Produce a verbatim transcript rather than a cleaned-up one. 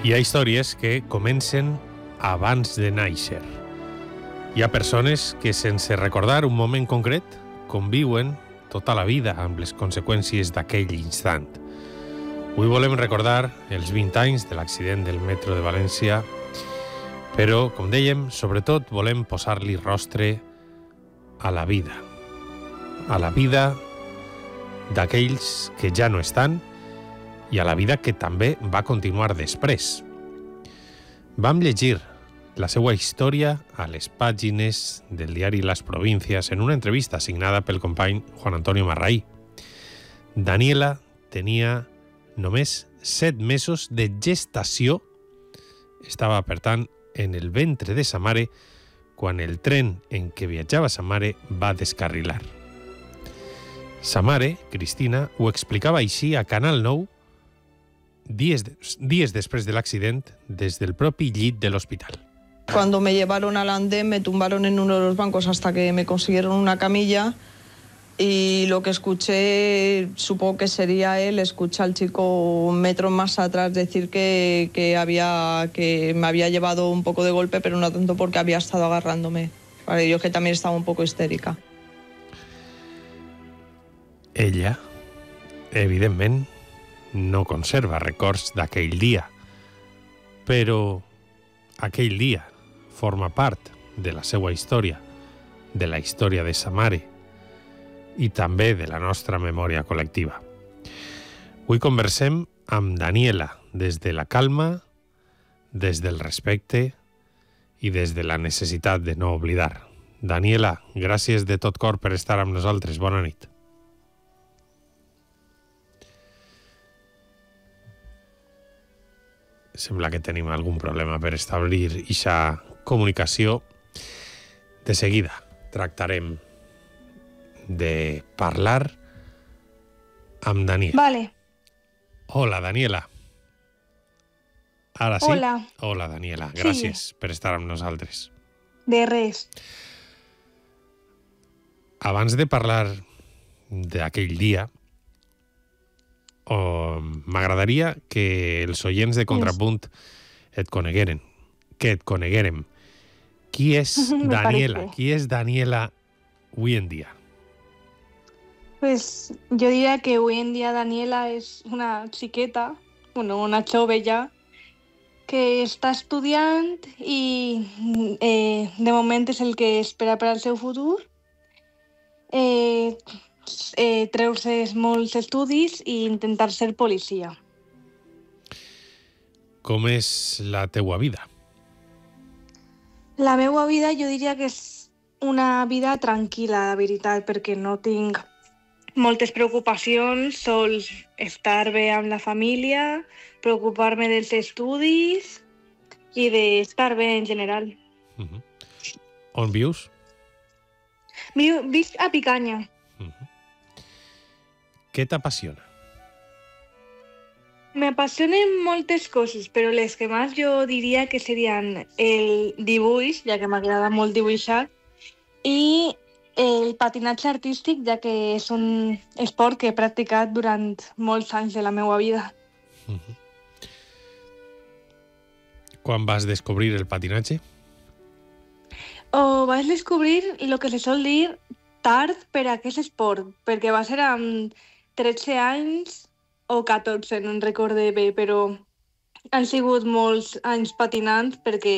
Hi ha històries que comencen abans de néixer. Hi ha persones que, sense recordar un moment concret, conviuen tota la vida amb les conseqüències d'aquell instant. Avui volem recordar els vint anys de l'accident del metro de València, però, com dèiem, sobretot volem posar-li rostre a la vida. A la vida d'aquells que ja no estan i a la vida que també va continuar després. Vam llegir la seva història a les pàgines del diari Las Provincias en una entrevista signada pel company Juan Antonio Marraí. Daniela tenia només set mesos de gestació. Estava, per tant, en el ventre de sa mare quan el tren en què viatjava sa mare va descarrilar. Sa mare, Cristina, ho explicava així a Canal nou Días, de, días después del accidente, desde el propio llit del hospital. Cuando me llevaron al andén, me tumbaron en uno de los bancos hasta que me consiguieron una camilla y lo que escuché, supongo que sería él, escuché al chico un metro más atrás decir que, que, había, que me había llevado un poco de golpe, pero no tanto porque había estado agarrándome. Vale, yo que también estaba un poco histérica. Ella, evidentment, no conserva records d'aquell dia, però aquell dia forma part de la seva història, de la història de sa mare i també de la nostra memòria col·lectiva. Avui conversem amb Daniela des de la calma, des del respecte i des de la necessitat de no oblidar. Daniela, gràcies de tot cor per estar amb nosaltres. Bona nit. Sembla que tenim algun problema per establir aquesta comunicació. De seguida tractarem de parlar amb Daniela. Vale. Hola, Daniela. Ara sí? Hola. Hola, Daniela. Gràcies sí. per estar amb nosaltres. De res. Abans de parlar d'aquell dia, Oh, m'agradaria que els oients de Contrapunt et conegueren, que et coneguérem. Qui és Daniela? Qui és Daniela avui en dia? Pues yo diría que hoy en día Daniela es una chiqueta, bueno, una jove ja, que està estudiant i eh, de moment és el que espera per al seu futur. Eh... Eh, treure molts estudis i intentar ser policia. Com és la teua vida? La meva vida jo diria que és una vida tranquil·la, de veritat, perquè no tinc moltes preocupacions, sols estar bé amb la família, preocupar-me dels estudis i d'estar bé en general. Uh-huh. On vius? Viu, visc a Picanya. Uh-huh. Què t'apassiona? Me apassionen moltes coses, però les que més jo diria que serien el dibuix, ja que m'agrada molt dibuixar, i el patinatge artístic, ja que és un esport que he practicat durant molts anys de la meva vida. Uh-huh. Quan vas descobrir el patinatge? O vaig descobrir el que se sol dir tard per a aquest esport, perquè va ser amb tretze anys o catorze, no en recorde bé, però han sigut molts anys patinant perquè